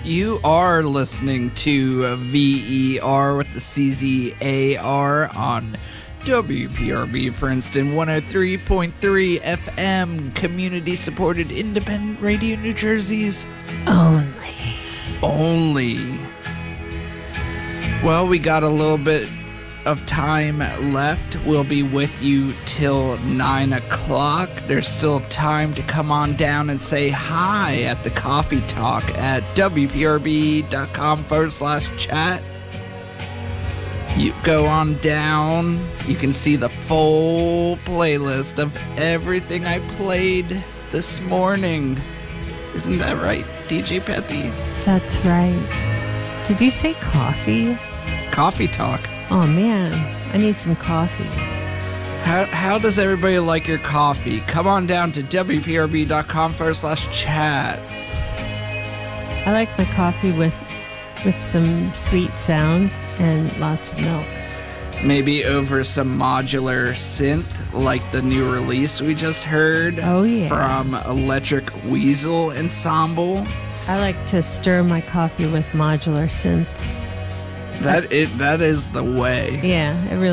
You are listening to VER with the CZAR on WPRB Princeton 103.3 FM, community-supported independent radio, New Jersey's only. Well, we got a little bit of time left. We'll be with you till 9 o'clock. There's still time to come on down and say hi at the Coffee Talk at wprb.com/chat. You go on down. You can see the full playlist of everything I played this morning. Isn't that right, DJ Pethy? That's right. Did you say coffee? Coffee Talk. Oh, man. I need some coffee. How does everybody like your coffee? Come on down to wprb.com/chat. I like my coffee with some sweet sounds and lots of milk. Maybe over some modular synth like the new release we just heard. Oh, yeah. From Electric Weasel Ensemble. I like to stir my coffee with modular synths. That is the way. Yeah, it really